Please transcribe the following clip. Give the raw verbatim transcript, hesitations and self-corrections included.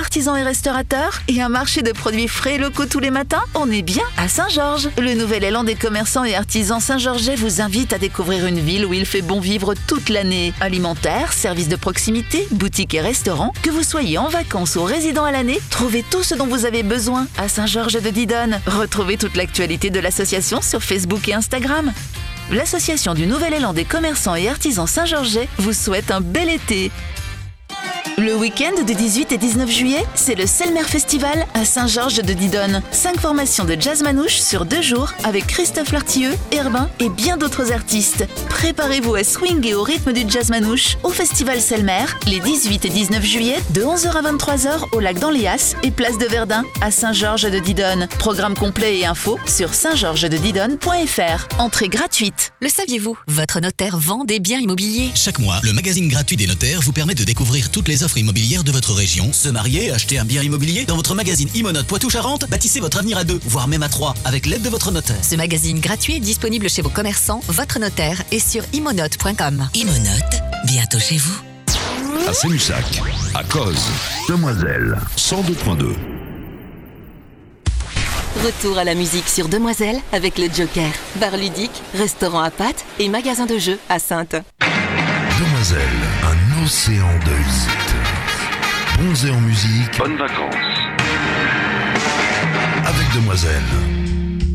artisans et restaurateurs et un marché de produits frais et locaux tous les matins? On est bien à Saint-Georges. Le nouvel élan des commerçants et artisans saint-georgeais vous invite à découvrir une ville où il fait bon vivre toute l'année. Alimentaire, services de proximité, boutiques et restaurants, que vous soyez en vacances ou résident à l'année, trouvez tout ce dont vous avez besoin à Saint-Georges de Didonne. Retrouvez toute l'actualité de l'association sur Facebook et Instagram. L'association du nouvel élan des commerçants et artisans saint-georgeais vous souhaite un bel été. Le week-end du dix-huit et dix-neuf juillet, c'est le Selmer Festival à Saint-Georges de Didonne. Cinq formations de jazz manouche sur deux jours avec Christophe Lartilleux, Herbin et bien d'autres artistes. Préparez-vous à swinguer au rythme du jazz manouche au Festival Selmer les dix-huit et dix-neuf juillet de onze heures à vingt-trois heures au lac d'Anléas et place de Verdun à Saint-Georges de Didonne. Programme complet et infos sur saint georges de didonne point f r. Entrée gratuite. Le saviez-vous? Votre notaire vend des biens immobiliers. Chaque mois, le magazine gratuit des notaires vous permet de découvrir toutes les offres immobilières de votre région. Se marier, acheter un bien immobilier dans votre magazine Imonote Poitou-Charentes, bâtissez votre avenir à deux, voire même à trois, avec l'aide de votre notaire. Ce magazine gratuit est disponible chez vos commerçants, votre notaire et sur imonote point com. Imonote, bientôt chez vous. À Saint-Mussac, à Cozes, Demoiselle, cent deux point deux. Retour à la musique sur Demoiselle avec le Joker. Bar ludique, restaurant à pâtes et magasin de jeux à Saintes. Demoiselle, un océan de hits. Bronzé en musique. Bonnes vacances. Avec Demoiselle.